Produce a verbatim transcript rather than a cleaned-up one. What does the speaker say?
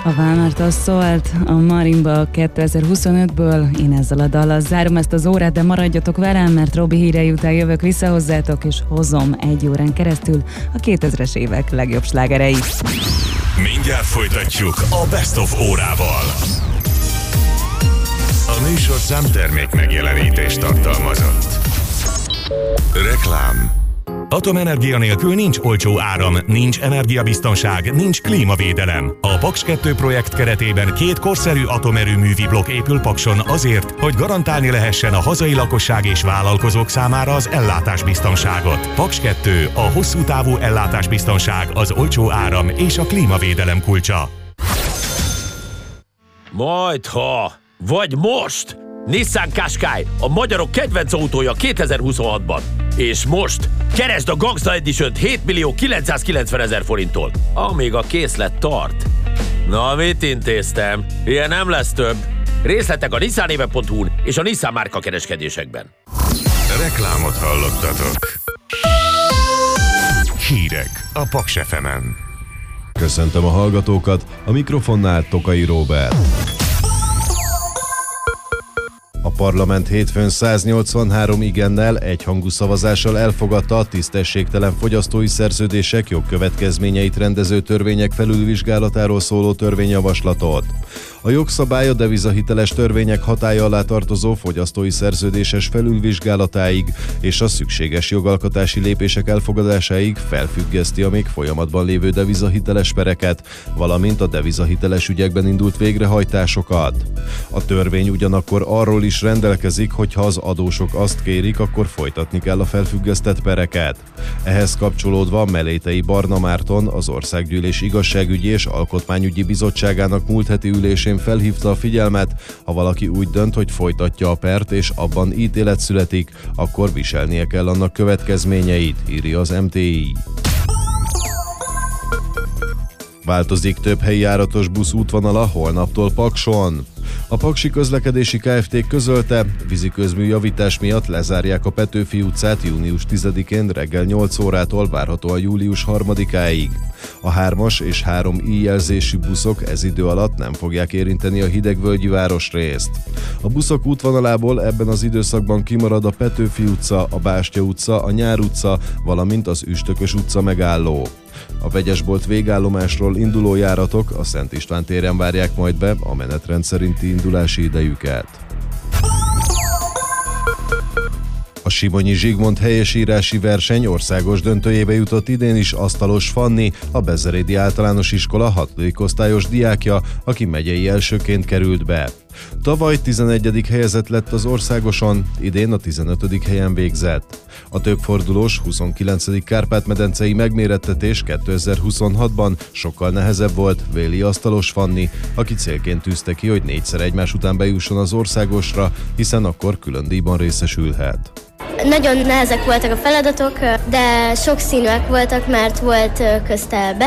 A Válmártól szólt a Marimba kétezer-huszonötből. Én ezzel a dallal zárom ezt az órát, de maradjatok velem, mert Robi hírei után jövök vissza hozzátok, és hozom egy órán keresztül a kétezres évek legjobb slágereit. Mindjárt folytatjuk a Best of órával. A műsorszám termék megjelenítést tartalmazott. Reklám. Atomenergia nélkül nincs olcsó áram, nincs energiabiztonság, nincs klímavédelem. A Paks kettő projekt keretében két korszerű atomerőművi blokk épül Pakson azért, hogy garantálni lehessen a hazai lakosság és vállalkozók számára az ellátásbiztonságot. Paks kettő, a hosszú távú ellátásbiztonság, az olcsó áram és a klímavédelem kulcsa. Majdha, vagy most! Nissan Qashqai, a magyarok kedvenc autója kétezer-huszonhatban. És most keresd a Gangsta Edition-t hét millió kilencszázkilencvenezer forinttól, amíg a készlet tart. Na, mit intéztem? Ilyen nem lesz több. Részletek a nissanéve pont hu-n és a Nissan márka kereskedésekben. Reklámot hallottatok. Hírek a Paks ef emen. Köszöntöm a hallgatókat, a mikrofonnál Tokai Róbert. A parlament hétfőn száznyolcvanhárom igennel, egyhangú szavazással elfogadta a tisztességtelen fogyasztói szerződések jogkövetkezményeit rendező törvények felülvizsgálatáról szóló törvényjavaslatot. A jogszabály a devizahiteles törvények hatálya alá tartozó fogyasztói szerződéses felülvizsgálatáig és a szükséges jogalkotási lépések elfogadásáig felfüggeszti a még folyamatban lévő devizahiteles pereket, valamint a devizahiteles ügyekben indult végrehajtásokat. A törvény ugyanakkor arról is rendelkezik, hogy ha az adósok azt kérik, akkor folytatni kell a felfüggesztett pereket. Ehhez kapcsolódva Melétei Barna Márton, az Országgyűlés Igazságügyi és Alkotmányügyi Bizottságának múlt heti ülésén felhívta a figyelmet, ha valaki úgy dönt, hogy folytatja a pert és abban ítélet születik, akkor viselnie kell annak következményeit, írja az em té i. Változik több helyi járatos busz útvonala holnaptól Pakson. A Paksi Közlekedési Kft. Közölte, víziközmű javítás miatt lezárják a Petőfi utcát június tizedikén reggel nyolc órától várhatóan július harmadikáig. A hármas és három i jelzésű buszok ez idő alatt nem fogják érinteni a Hidegvölgyi városrészt. A buszok útvonalából ebben az időszakban kimarad a Petőfi utca, a Bástya utca, a Nyár utca, valamint az Üstökös utca megálló. A Vegyesbolt végállomásról induló járatok a Szent István téren várják majd be a menetrend szerinti indulási idejüket. A Simonyi Zsigmond helyesírási verseny országos döntőjébe jutott idén is Asztalos Fanni, a Bezerédi Általános Iskola hatodik osztályos diákja, aki megyei elsőként került be. Tavaly tizenegyedik helyezett lett az országoson, idén a tizenötödik helyen végzett. A többfordulós huszonkilencedik Kárpát-medencei megmérettetés kétezer-huszonhatban sokkal nehezebb volt, véli Asztalos Fanni, aki célként tűzte ki, hogy négyszer egymás után bejusson az országosra, hiszen akkor külön díjban részesülhet. Nagyon nehezek voltak a feladatok, de sokszínűek voltak, mert volt közte